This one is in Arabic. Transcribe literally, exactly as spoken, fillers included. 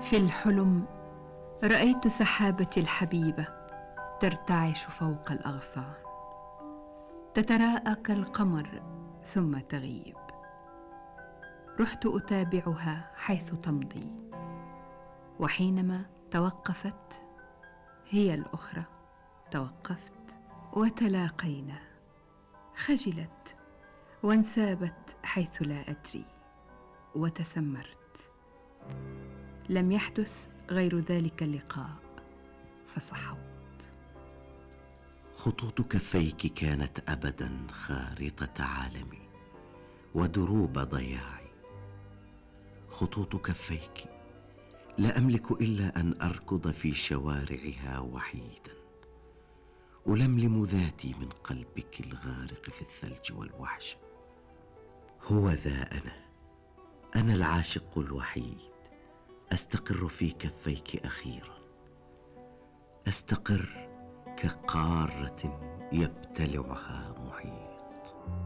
في الحلم رأيت سحابتي الحبيبة ترتعش فوق الأغصان، تتراءى كالقمر ثم تغيب. رحت أتابعها حيث تمضي، وحينما توقفت هي الأخرى توقفت، وتلاقينا. خجلت وانسابت حيث لا أدري، وتسمرت. لم يحدث غير ذلك اللقاء فصحوت. خطوط كفيك كانت أبدا خارطة عالمي ودروب ضياعي. خطوط كفيك لا أملك إلا أن أركض في شوارعها وحيدا، ألملم ذاتي من قلبك الغارق في الثلج والوحشة. هو ذا أنا، أنا العاشق الوحيد، أستقر في كفيك أخيرا، أستقر كقارة يبتلعها محيط.